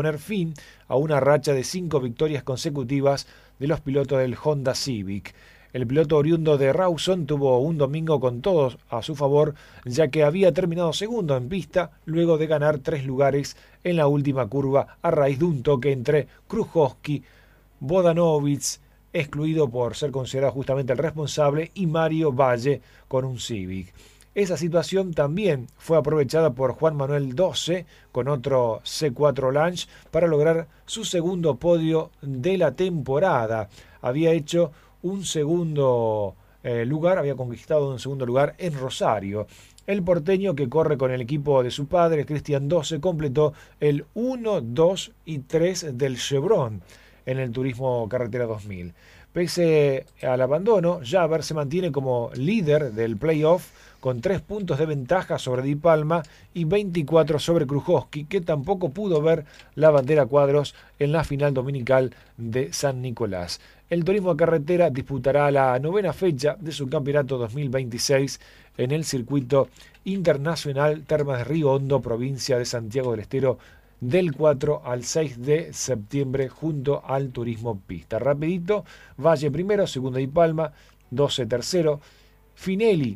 poner fin a una racha de 5 victorias consecutivas de los pilotos del Honda Civic. El piloto oriundo de Rawson tuvo un domingo con todos a su favor, ya que había terminado segundo en pista luego de ganar 3 lugares en la última curva a raíz de un toque entre Krujowski, Bodanovich, excluido por ser considerado justamente el responsable, y Mario Valle con un Civic. Esa situación también fue aprovechada por Juan Manuel Doce con otro C4 Launch para lograr su segundo podio de la temporada. Había hecho un segundo lugar, había conquistado un segundo lugar en Rosario. El porteño, que corre con el equipo de su padre, Cristian Doce, completó el 1, 2 y 3 del Chevron en el Turismo Carretera 2000. Pese al abandono, Javer se mantiene como líder del playoff con 3 puntos de ventaja sobre Di Palma y 24 sobre Krujowski, que tampoco pudo ver la bandera cuadros en la final dominical de San Nicolás. El Turismo Carretera disputará la 9ª fecha de su campeonato 2026 en el circuito internacional Termas de Río Hondo, provincia de Santiago del Estero, del 4 al 6 de septiembre junto al Turismo Pista. Rapidito, Valle primero, segundo Di Palma, 12 tercero, Finelli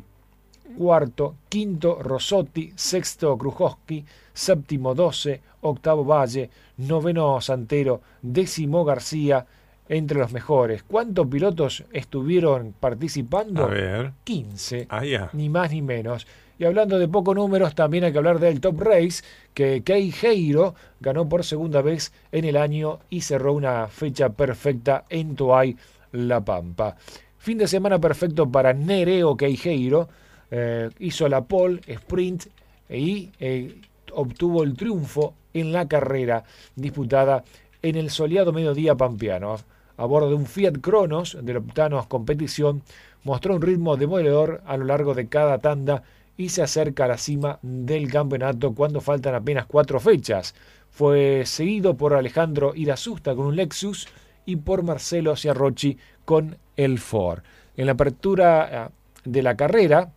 cuarto, quinto Rossotti, sexto Krujowski, séptimo Doce, octavo Valle, noveno Santero, décimo García, entre los mejores. ¿Cuántos pilotos estuvieron participando? A ver. 15, Ya. ni más ni menos. Y hablando de pocos números, también hay que hablar del Top Race, que Queijeiro ganó por segunda vez en el año y cerró una fecha perfecta en Toay, La Pampa. Fin de semana perfecto para Nereo Queijeiro. Hizo la pole, sprint y obtuvo el triunfo en la carrera disputada en el soleado mediodía pampeano. A bordo de un Fiat Cronos de Optanos Competición, mostró un ritmo demoledor a lo largo de cada tanda y se acerca a la cima del campeonato cuando faltan apenas 4 fechas. Fue seguido por Alejandro Irasusta con un Lexus y por Marcelo Ciarrocchi con el Ford. En la apertura de la carrera,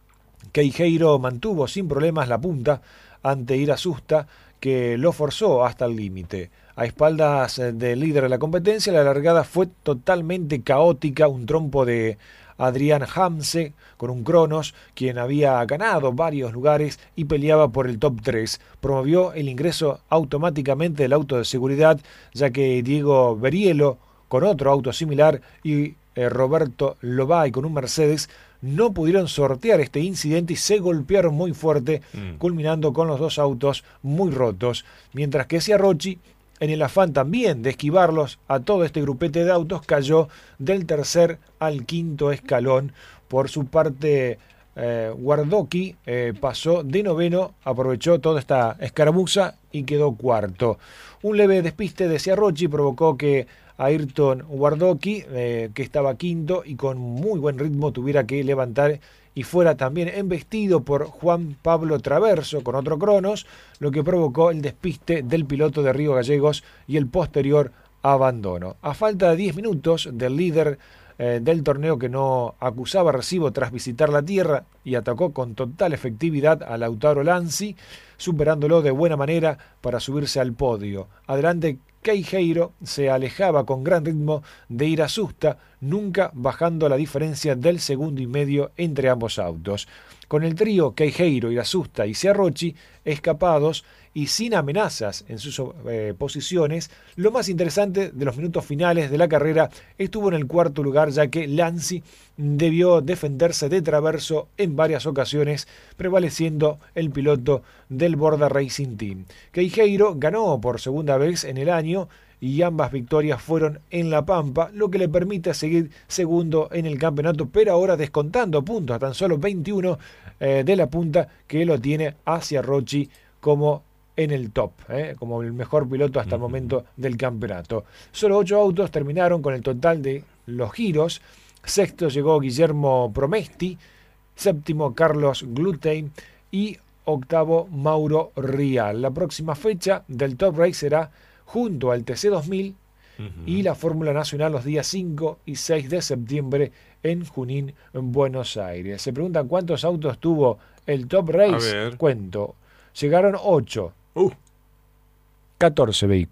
Queijeiro mantuvo sin problemas la punta ante Irasusta, que lo forzó hasta el límite. A espaldas del líder de la competencia, la largada fue totalmente caótica, un trompo de Adrián Hamse con un Cronos, quien había ganado varios lugares y peleaba por el top 3. Promovió el ingreso automáticamente del auto de seguridad, ya que Diego Berielo, con otro auto similar, y Roberto Lobay con un Mercedes, no pudieron sortear este incidente y se golpearon muy fuerte, culminando con los 2 autos muy rotos, mientras que Ciarrocchi, en el afán también de esquivarlos a todo este grupete de autos, cayó del 3er al 5.º escalón. Por su parte, Guardocchi pasó de 9º, aprovechó toda esta escaramuza y quedó 4º. Un leve despiste de Ciarrocchi provocó que Ayrton Guardocchi, que estaba 5º y con muy buen ritmo, tuviera que levantar y fuera también embestido por Juan Pablo Traverso con otro Cronos, lo que provocó el despiste del piloto de Río Gallegos y el posterior abandono. A falta de 10 minutos del líder del torneo, que no acusaba recibo tras visitar la tierra y atacó con total efectividad a Lautaro Lanzi, superándolo de buena manera para subirse al podio. Adelante, Queijeiro se alejaba con gran ritmo de Irasusta, nunca bajando la diferencia del 1,5 segundos entre ambos autos. Con el trío Queijeiro, Irasusta y Ciarrocchi escapados y sin amenazas en sus posiciones, lo más interesante de los minutos finales de la carrera estuvo en el 4.º lugar, ya que Lanzi debió defenderse de Traverso en varias ocasiones, prevaleciendo el piloto del Borda Racing Team. Queijeiro ganó por segunda vez en el año y ambas victorias fueron en La Pampa, lo que le permite seguir segundo en el campeonato, pero ahora descontando puntos, a tan solo 21 de la punta, que lo tiene a Ciarrocchi como en el top, como el mejor piloto hasta el momento del campeonato. Solo 8 autos terminaron con el total de los giros. Sexto llegó Guillermo Promesti, séptimo Carlos Glutein y octavo Mauro Rial. La próxima fecha del Top Race será junto al TC2000 y la Fórmula Nacional los días 5 y 6 de septiembre en Junín, en Buenos Aires. Se preguntan cuántos autos tuvo el Top Race. Cuento. Llegaron 8. 14 vehículos.